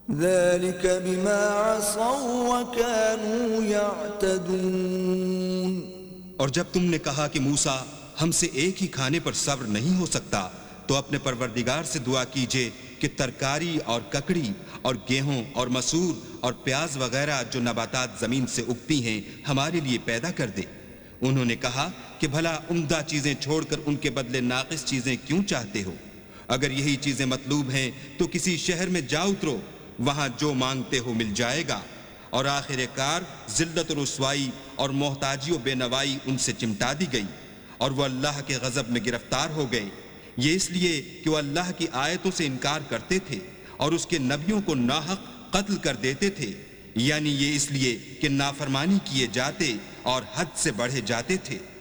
ذلك بما عصوا وكانوا يعتدون। और जब तुमने कहा कि मूसा हमसे एक ही खाने पर सब्र नहीं हो सकता, तो अपने परवरदिगार से दुआ कीजिए कि तरकारी और ककड़ी और गेहूं और मसूर और प्याज वगैरह जो नबातात जमीन से उगती हैं हमारे लिए पैदा कर दे। उन्होंने कहा कि भला उम्दा चीजें छोड़कर उनके बदले नाकिस चीजें क्यों चाहते हो? अगर यही चीजें मतलूब हैं तो किसी शहर में जा उतरो, वहां जो मांगते हो मिल जाएगा। और आखिरकार जिल्लत और रुसवाई और मोहताजी और बेनवाई उनसे चिमटा दी गई और वह अल्लाह के गजब में गिरफ्तार हो गए। ये इसलिए कि वह अल्लाह की आयतों से इनकार करते थे और उसके नबियों को नाहक कत्ल कर देते थे, यानी ये इसलिए कि नाफरमानी किए जाते और हद से बढ़े जाते थे।